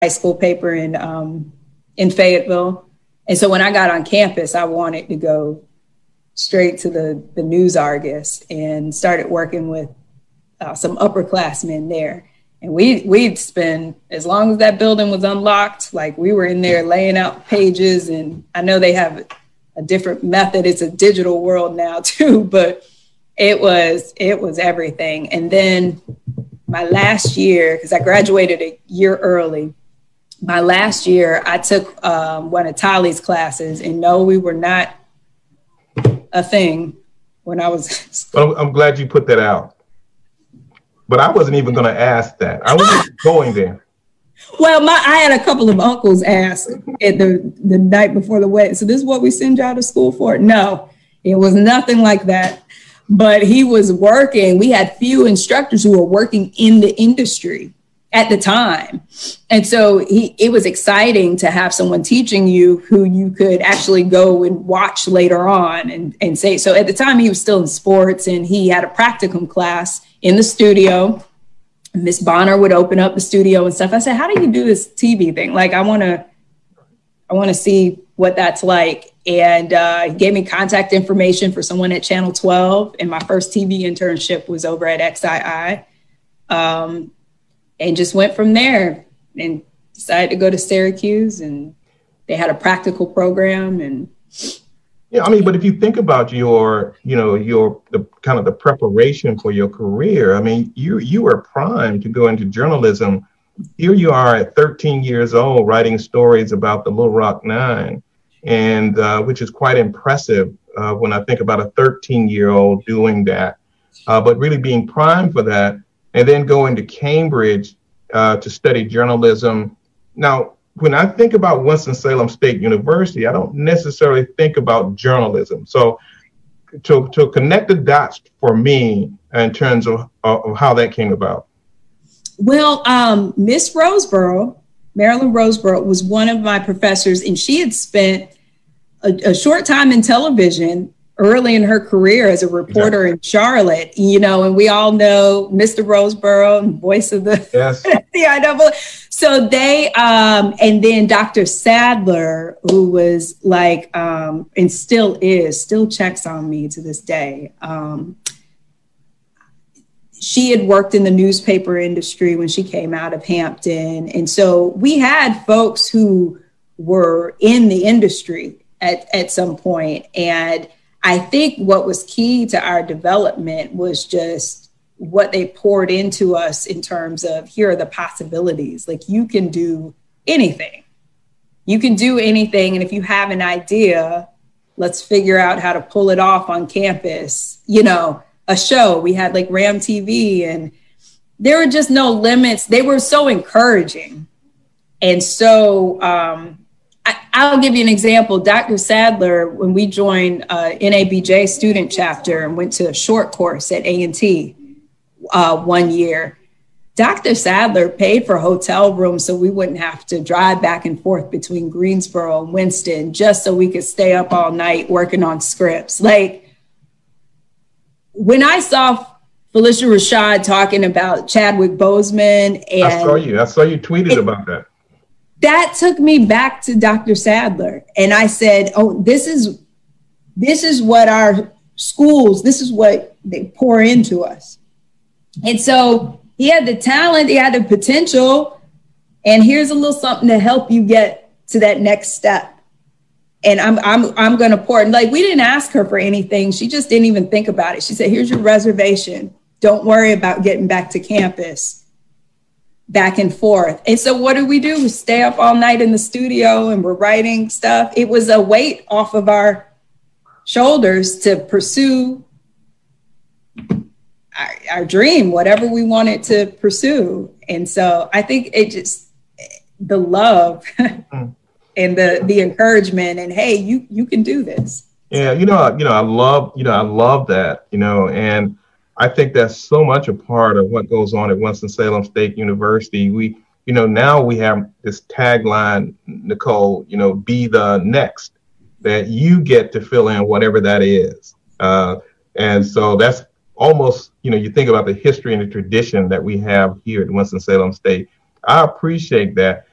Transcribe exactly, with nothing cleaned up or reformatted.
high school paper in um, in Fayetteville. And so when I got on campus, I wanted to go straight to the, the News Argus and started working with uh, some upperclassmen there. And we, we'd spend, as long as that building was unlocked, like we were in there laying out pages. And I know they have a different method. It's a digital world now too, but it was, it was everything. And then my last year, because I graduated a year early, my last year, I took um, one of Tali's classes, and no, we were not a thing when I was. Well, I'm glad you put that out. But I wasn't even going to ask that. I wasn't going there. Well, my I had a couple of uncles ask at the, the night before the wedding. So this is what we send y'all to school for? No, it was nothing like that. But he was working. We had few instructors who were working in the industry at the time. And so he, it was exciting to have someone teaching you who you could actually go and watch later on and, and say, so at the time he was still in sports and he had a practicum class in the studio. Miss Bonner would open up the studio and stuff. I said, how do you do this T V thing? Like, I want to, I want to see what that's like. And uh, he gave me contact information for someone at Channel twelve. And my first T V internship was over at X I I. Um, And just went from there and decided to go to Syracuse, and they had a practical program. And yeah, I mean, but if you think about your, you know, your the kind of the preparation for your career, I mean, you you were primed to go into journalism. Here you are at thirteen years old writing stories about the Little Rock Nine, and uh, which is quite impressive uh, when I think about a thirteen year old doing that, uh, but really being primed for that. And then going to Cambridge uh, to study journalism. Now, when I think about Winston-Salem State University, I don't necessarily think about journalism. So to, to connect the dots for me in terms of, of how that came about. Well, um, Miss Roseborough, Marilyn Roseborough, was one of my professors, and she had spent a, a short time in television early in her career as a reporter exactly. in Charlotte, you know, and we all know Mister Roseborough, voice of the yes. C I A A. So they, um, and then Doctor Sadler, who was like, um, and still is, still checks on me to this day. Um, she had worked in the newspaper industry when she came out of Hampton. And so we had folks who were in the industry at, at some point. And I think what was key to our development was just what they poured into us in terms of, here are the possibilities. Like, you can do anything. You can do anything. And if you have an idea, let's figure out how to pull it off on campus. You know, a show, we had like Ram T V, and there were just no limits. They were so encouraging. And so, um, I, I'll give you an example. Doctor Sadler, when we joined uh, N A B J student chapter and went to a short course at A and T uh, one year, Doctor Sadler paid for hotel rooms so we wouldn't have to drive back and forth between Greensboro and Winston just so we could stay up all night working on scripts. Like, when I saw Phylicia Rashad talking about Chadwick Boseman, and I saw you, I saw you tweeted it, about that. That took me back to Doctor Sadler. And I said, oh, this is, this is what our schools, this is what they pour into us. And so he had the talent, he had the potential, and here's a little something to help you get to that next step. And I'm, I'm, I'm going to pour it. Like, we didn't ask her for anything. She just didn't even think about it. She said, here's your reservation. Don't worry about getting back to campus. Back and forth. And so what do we do? We stay up all night in the studio and we're writing stuff. It was a weight off of our shoulders to pursue our, our dream, whatever we wanted to pursue. And so I think it just, the love and the the encouragement and, hey, you you can do this. Yeah, you know, you know, I love, you know, I love that, you know, and I think that's so much a part of what goes on at Winston-Salem State University. We, you know, now we have this tagline, Nicole, you know, be the next, that you get to fill in whatever that is. Uh, and so that's almost, you know, you think about the history and the tradition that we have here at Winston-Salem State. I appreciate that.